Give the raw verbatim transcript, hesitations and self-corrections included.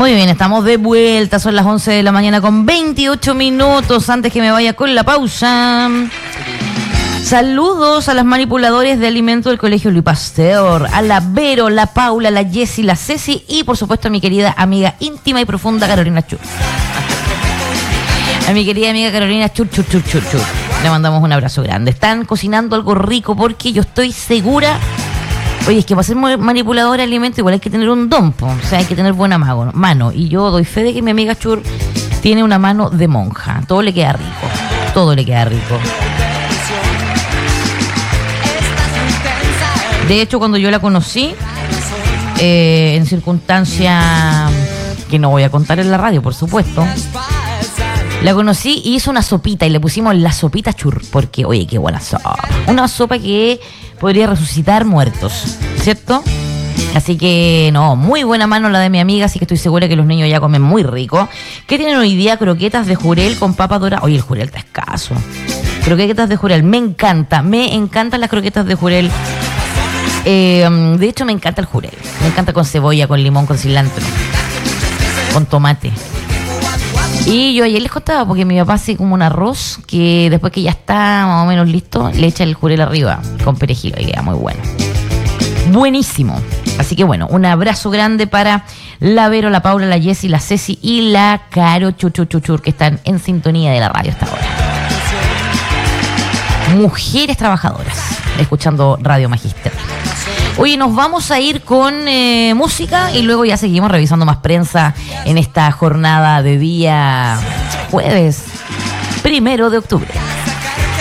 Muy bien, estamos de vuelta, son las once de la mañana con veintiocho minutos. Antes que me vaya con la pausa, saludos a las manipuladores de alimentos del Colegio Luis Pasteur, a la Vero, la Paula, la Jessie, la Ceci y por supuesto a mi querida amiga íntima y profunda Carolina Chur. A mi querida amiga Carolina Chur, Chur, Chur, Chur, Chur. Le mandamos un abrazo grande. Están cocinando algo rico porque yo estoy segura. Oye, es que para ser manipulador de alimentos igual hay que tener un don, po. O sea, hay que tener buena mano. Y yo doy fe de que mi amiga Chur tiene una mano de monja. Todo le queda rico. Todo le queda rico. De hecho, cuando yo la conocí, eh, en circunstancias que no voy a contar en la radio, por supuesto, la conocí y hizo una sopita y le pusimos la sopita Chur, porque, oye, qué buena sopa. Una sopa que podría resucitar muertos, ¿cierto? Así que, no, muy buena mano la de mi amiga, así que estoy segura que los niños ya comen muy rico. ¿Qué tienen hoy día? Croquetas de jurel con papa dorada. Oye, el jurel está escaso. Croquetas de jurel, me encanta, me encantan las croquetas de jurel. Eh, de hecho, me encanta el jurel. Me encanta con cebolla, con limón, con cilantro, con tomate. Y yo ayer les contaba, porque mi papá hace como un arroz que después que ya está más o menos listo, le echa el jurel arriba con perejil y queda muy bueno. Buenísimo. Así que bueno, un abrazo grande para la Vero, la Paula, la Jessie, la Ceci y la Caro Chuchuchuchur, que están en sintonía de la radio hasta ahora. Mujeres trabajadoras, escuchando Radio Magister. Oye, nos vamos a ir con eh, música y luego ya seguimos revisando más prensa en esta jornada de día jueves primero de octubre.